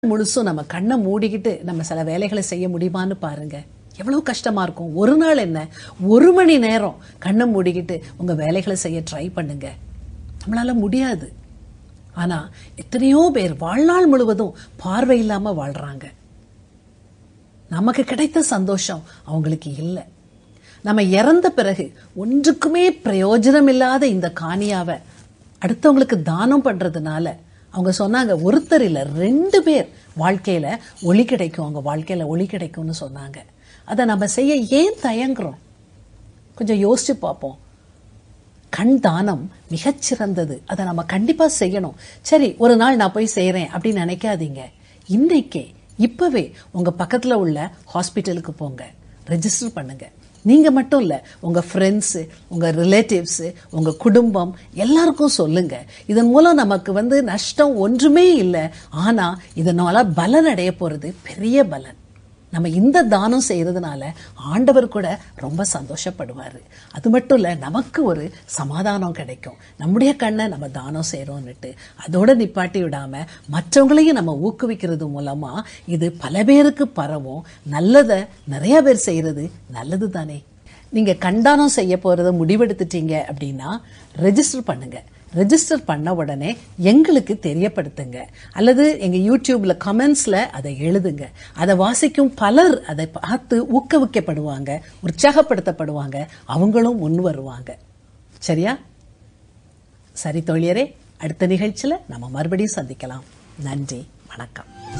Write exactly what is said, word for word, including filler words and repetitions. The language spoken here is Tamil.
முழுசும் நம்ம கண்ணை மூடிக்கிட்டு நம்ம சில வேலைகளை செய்ய முடியுமான்னு பாருங்க. எவ்வளவு கஷ்டமா இருக்கும். ஒரு நாள் என்ன, ஒரு மணி நேரம் கண்ணை மூடிக்கிட்டு உங்க வேலைகளை செய்ய ட்ரை பண்ணுங்க. நம்மளால முடியாது. ஆனா எத்தனையோ பேர் வாழ்நாள் முழுவதும் பார்வை இல்லாம வாழ்றாங்க. நமக்கு கிடைத்த சந்தோஷம் அவங்களுக்கு இல்லை. நம்ம இறந்த பிறகு ஒன்றுக்குமே பிரயோஜனம் இல்லாத இந்த காணியாவை அடுத்தவங்களுக்கு தானம் பண்றதுனால அவங்க சொன்னாங்க, ஒருத்தர் இல்ல ரெண்டு பேர் வாழ்க்கையில ஒளி கிடைக்கும், அவங்க வாழ்க்கையில ஒளி கிடைக்கும்னு சொன்னாங்க. அதை நம்ம செய்ய ஏன் தயங்குறோம்? கொஞ்சம் யோசிச்சு பார்ப்போம். கண் தானம் மிகச்சிறந்தது. அதை நம்ம கண்டிப்பா செய்யணும். சரி, ஒரு நாள் நான் போய் செய்யறேன் அப்படின்னு நினைக்காதீங்க. இன்னைக்கே இப்பவே உங்க பக்கத்துல உள்ள ஹாஸ்பிட்டலுக்கு போங்க, ரெஜிஸ்டர் பண்ணுங்க. நீங்க மட்டும் இல்ல, உங்க ஃப்ரெண்ட்ஸ், உங்க ரிலேட்டிவ்ஸ், உங்க குடும்பம் எல்லாருக்கும் சொல்லுங்க. இதன் மூலம் நமக்கு வந்து நஷ்டம் ஒன்றுமே இல்லை. ஆனா இதனால பலன் அடைய போறது பெரிய பலன். நம்ம இந்த தானம் செய்யறதுனால ஆண்டவர் கூட ரொம்ப சந்தோஷப்படுவாரு. அது மட்டும் இல்ல, நமக்கு ஒரு சமாதானம் கிடைக்கும். நம்முடைய கண்ணை நம்ம தானம் செய்யறோம்னுட்டு அதோட நிப்பாட்டி விடாம மற்றவங்களையும் நம்ம ஊக்குவிக்கிறது மூலமா இது பல பேருக்கு பரவும். நல்லதை நிறைய பேர் செய்யறது நல்லது தானே. நீங்க கண்தானம் செய்ய போறத முடிவெடுத்துட்டீங்க அப்படின்னா ரெஜிஸ்டர் பண்ணுங்க. ரெஜிஸ்டர் பண்ண உடனே எங்களுக்கு தெரியப்படுத்துங்க, அல்லது எங்க யூடியூப்ல கமெண்ட்ஸ்ல அதை எழுதுங்க. அதை வாசிக்கும் பலர் அதை பார்த்து ஊக்குவிக்கப்படுவாங்க, உற்சாகப்படுத்தப்படுவாங்க, அவங்களும் முன் வருவாங்க. சரியா? சரி தோழியரே, அடுத்த நிகழ்ச்சியில நம்ம மறுபடியும் சந்திக்கலாம். நன்றி, வணக்கம்.